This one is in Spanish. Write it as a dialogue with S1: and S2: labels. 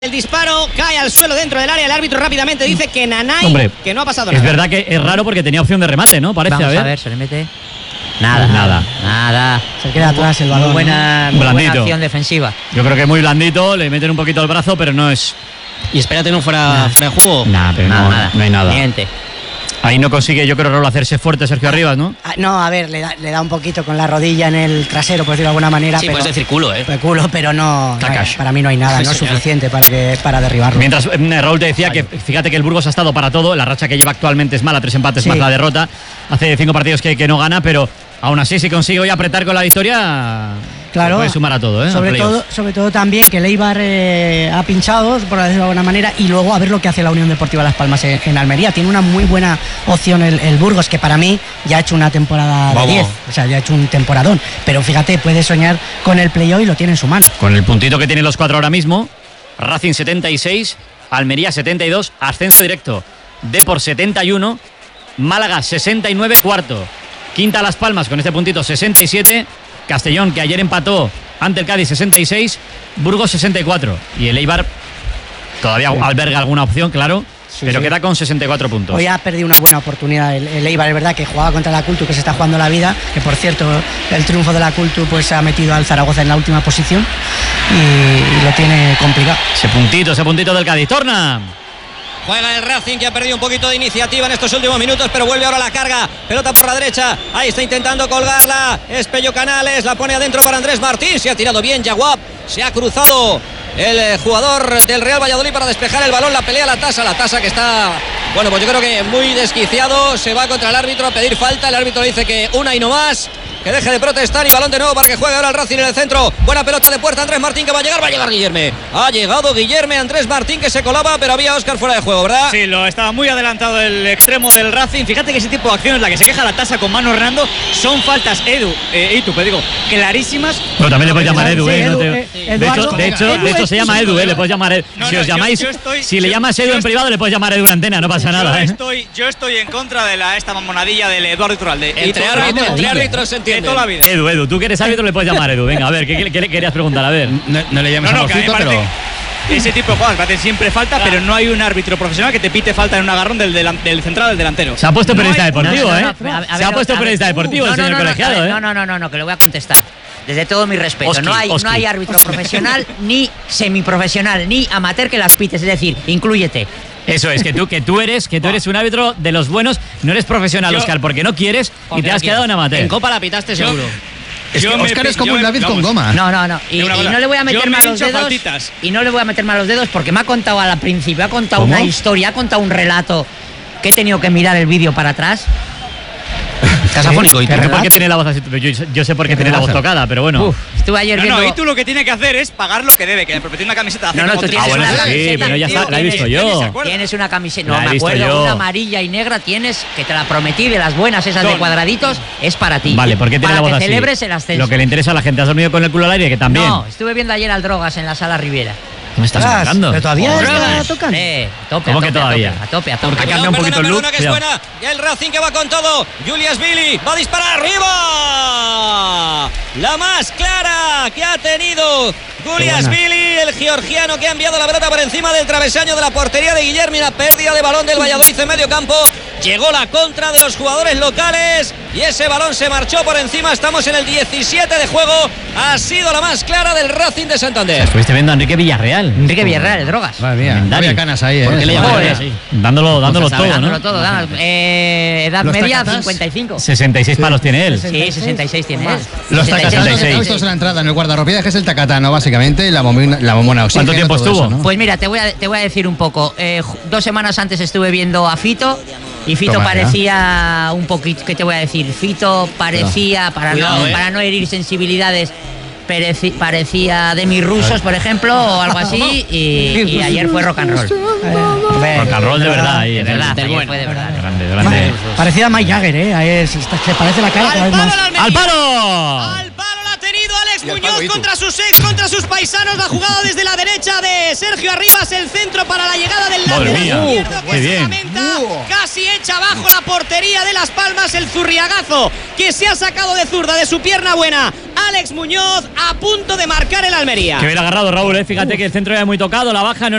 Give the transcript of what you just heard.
S1: El disparo cae al suelo dentro del área. El árbitro rápidamente dice que Nanay,
S2: hombre,
S1: que no ha pasado
S2: nada.
S1: nada.
S2: Es verdad que es raro porque tenía opción de remate, ¿no? Parece.
S3: Vamos a ver, se le mete. Nada.
S4: Se queda atrás el balón.
S3: Muy buena acción defensiva.
S2: Yo creo que muy blandito, le meten un poquito el brazo, pero no es.
S1: Y espérate, no fuera de juego.
S2: Nada, pero
S3: nada.
S2: No hay nada.
S3: Miente.
S2: Ahí no consigue, yo creo, Raúl, hacerse fuerte Sergio Arribas, ¿no?
S4: No, a ver, le da un poquito con la rodilla en el trasero, por decirlo de alguna manera.
S1: Sí,
S4: pero,
S1: puedes decir culo, ¿eh?
S4: Culo, pero no, para mí no hay nada, no es suficiente para derribarlo.
S2: Mientras Raúl te decía que fíjate que el Burgos ha estado para todo, la racha que lleva actualmente es mala, 3 empates más la derrota, hace 5 partidos que no gana, pero aún así si consigue hoy apretar con la victoria,
S4: claro,
S2: puede sumar a todo, ¿eh?
S4: Sobre todo también que el Eibar ha pinchado, por decirlo de alguna manera, y luego a ver lo que hace la Unión Deportiva Las Palmas en Almería. Tiene una muy buena opción el Burgos, que para mí ya ha hecho una temporada de 10, o sea, ya ha hecho un temporadón, pero fíjate, puede soñar con el play-off y lo tiene en su mano. Con
S2: el puntito que tienen los 4 ahora mismo, Racing 76, Almería 72, ascenso directo, Depor 71, Málaga 69, cuarto. Quinta Las Palmas con este puntito 67, Castellón, que ayer empató ante el Cádiz, 66, Burgos 64, y el Eibar todavía alberga alguna opción, claro, pero queda con 64 puntos.
S4: Hoy ha perdido una buena oportunidad el Eibar, es verdad que jugaba contra la Cultu, que se está jugando la vida, que por cierto el triunfo de la Cultu pues ha metido al Zaragoza en la última posición y lo tiene complicado.
S2: Ese puntito del Cádiz. Torna.
S1: Juega el Racing, que ha perdido un poquito de iniciativa en estos últimos minutos, pero vuelve ahora la carga. Pelota por la derecha. Ahí está intentando colgarla. Es Pello Canales. La pone adentro para Andrés Martín. Se ha tirado bien Yaguab. Se ha cruzado el jugador del Real Valladolid para despejar el balón. La pelea la Tasa que está, bueno, pues yo creo que muy desquiciado. Se va contra el árbitro a pedir falta. El árbitro le dice que una y no más, que deje de protestar, y balón de nuevo para que juegue ahora el Racing en el centro. Buena pelota de puerta, Andrés Martín, que va a llegar Guillerme. Ha llegado Guillerme, Andrés Martín, que se colaba, pero había Óscar fuera de juego, ¿verdad?
S5: Sí, estaba muy adelantado el extremo del Racing. Fíjate que ese tipo de acciones, la que se queja la Tasa con Manu Hernando, son faltas clarísimas.
S2: Pero también le puedes llamar Edu, de hecho se llama Edu, le puedes llamar Edu. Si os llamáis, si le llamas Edu en privado, le puedes llamar Edu en antena, no pasa nada.
S5: Yo estoy en contra de esta mamonadilla del Eduardo Iturralde.
S1: Entre árbitros se entiende.
S5: Toda la vida.
S2: Edu, tú que eres árbitro le puedes llamar Edu. Venga, a ver, ¿qué querías preguntar? A ver.
S6: No le llames amorcito, pero
S5: ese tipo de jugadas parece siempre falta, pero no hay un árbitro profesional que te pite falta en un agarrón del central del delantero.
S2: Se ha puesto periodista deportivo, Se ha puesto periodista deportivo el señor colegiado,
S3: No, que le voy a contestar. Desde todo mi respeto,
S2: Oski,
S3: no hay árbitro profesional, ni semiprofesional, ni amateur que las pites, es decir, inclúyete.
S2: Eso es, que tú eres un árbitro de los buenos, no eres profesional, Óscar, porque no quieres y te has quedado en amateur.
S1: En Copa la pitaste seguro.
S6: Es que Óscar es como un David con goma.
S3: No. Y no le voy a meter mal los dedos. Y no le voy a meter mal los dedos porque me ha contado al principio, ha contado una historia, ha contado un relato que he tenido que mirar el vídeo para atrás.
S1: Casafónico, y tú.
S2: ¿Por qué tiene la voz así? Yo sé por qué tiene la voz tocada, pero bueno.
S3: Estuve ayer viendo.
S5: Y tú lo que tienes que hacer es pagar lo que debe, que me prometió una camiseta.
S3: Tú tienes una camiseta.
S2: Sí, pero ya está, la he visto yo.
S3: Tienes una camiseta, no me acuerdo, una amarilla y negra tienes, que te la prometí, de las buenas, esas de cuadraditos, es para ti.
S2: Vale, ¿por qué tiene la voz así?
S3: Para que celebres el ascenso.
S2: Lo que le interesa a la gente, ¿has dormido con el culo al aire? Que también.
S3: No, estuve viendo ayer al Drogas en la Sala Riviera.
S2: ¿Qué me estás contando?
S4: ¿Pero todavía está tocando?
S3: ¿Cómo
S2: que todavía?
S3: A tope.
S2: Ha cambiado un poquito el look.
S1: Que suena, y el Racing que va con todo. Julius Billy va a disparar arriba. La más clara que ha tenido Julius Billy, el georgiano, que ha enviado la pelota por encima del travesaño de la portería de Guillermo. La pérdida de balón del Valladolid en medio campo. Llegó la contra de los jugadores locales y ese balón se marchó por encima. Estamos en el 17 de juego. Ha sido la más clara del Racing de Santander.
S2: Estuviste viendo a Enrique Villarreal,
S3: el Drogas.
S6: Madre mía, no había canas ahí,
S2: ¿Por qué le llaman así? Dándolo todo,
S3: edad media, 55.
S2: 66 palos tiene él.
S3: Sí, 66 tiene él.
S6: Los tacatanos estos en la entrada en el guardarropiadas, que es el tacatano, básicamente, y la bombona oxígeno.
S2: ¿Cuánto tiempo estuvo?
S6: Eso, ¿no?
S3: Pues mira, te voy a decir un poco. 2 semanas antes estuve viendo a Fito. Y Fito parecía un poquito, ¿qué te voy a decir? Fito parecía, para no herir sensibilidades, parecía de mis rusos, por ejemplo, o algo así, y ayer fue rock and roll.
S2: Rock and roll de verdad, ahí,
S3: de verdad,
S2: fue
S3: de verdad.
S2: Grande.
S4: Parecía a Mike Jagger, se parece la cara cada vez más.
S2: ¡Al palo!
S1: La ha tenido Alex Muñoz contra sus paisanos. La jugada desde la derecha de Sergio Arribas, el centro para la llegada del lateral izquierdo, que se lamenta, casi echa abajo la portería de Las Palmas. El zurriagazo que se ha sacado de zurda de su pierna buena Alex Muñoz, a punto de marcar el Almería.
S2: Que hubiera agarrado Raúl, fíjate que el centro era muy tocado, la baja no